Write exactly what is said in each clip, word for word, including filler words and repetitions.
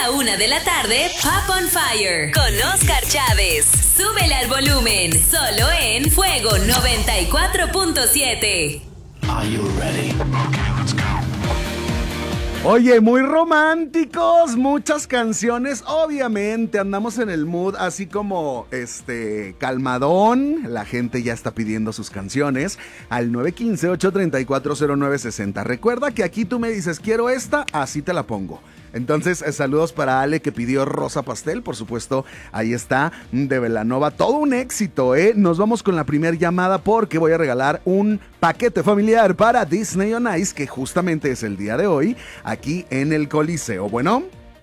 la una de la tarde, Pop on Fire con Oscar Chávez. Súbele al volumen, solo en Fuego noventa y cuatro punto siete. Are you ready? Okay, let's go. Oye, muy románticos, muchas canciones, obviamente andamos en el mood así como este calmadón, la gente ya está pidiendo sus canciones al nueve uno cinco, ocho tres cuatro, cero nueve seis cero. Recuerda que aquí tú me dices quiero esta, así te la pongo. Entonces, eh, saludos para Ale que pidió Rosa Pastel, por supuesto, ahí está, de Belanova, todo un éxito, ¿eh? Nos vamos con la primera llamada porque voy a regalar un paquete familiar para Disney on Ice, que justamente es el día de hoy, aquí en el Coliseo. Bueno.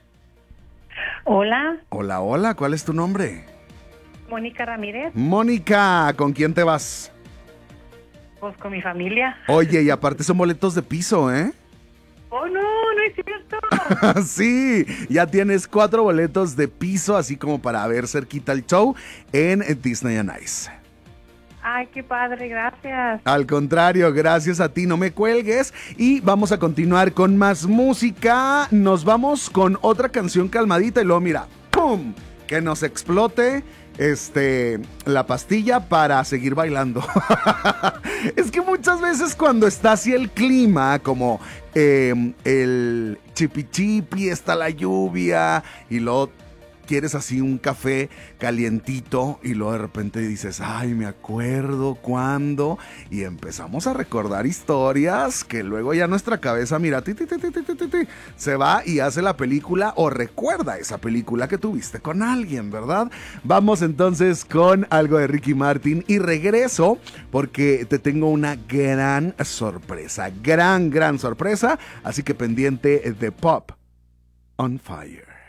Hola. Hola, hola, ¿cuál es tu nombre? Mónica Ramírez. Mónica, ¿con quién te vas? Pues con mi familia. Oye, y aparte son boletos de piso, ¿eh? Oh, no, no es cierto. Sí, ya tienes cuatro boletos de piso, así como para ver cerquita el show en Disney on Ice. Ay, qué padre, gracias. Al contrario, gracias a ti, no me cuelgues. Y vamos a continuar con más música. Nos vamos con otra canción calmadita y luego mira, ¡pum! Que nos explote este, la pastilla para seguir bailando. Es que muchas veces cuando está así el clima, como eh, el chipi chipi, está la lluvia y luego quieres así un café calientito y luego de repente dices, ay, me acuerdo cuándo, y empezamos a recordar historias que luego ya nuestra cabeza, mira, ti, ti, ti, ti, ti, ti, ti, se va y hace la película o recuerda esa película que tuviste con alguien, ¿verdad? Vamos entonces con algo de Ricky Martin y regreso porque te tengo una gran sorpresa, gran, gran sorpresa, así que pendiente de Pop on Fire.